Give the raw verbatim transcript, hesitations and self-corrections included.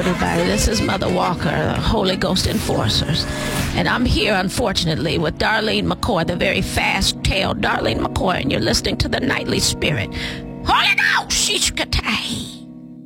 everybody. This is Mother Walker, the Holy Ghost Enforcers. And I'm here, unfortunately, with Darlene McCoy, the very fast-tailed Darlene McCoy, and you're listening to the Nightly Spirit. Holy Ghost! Shishkatai.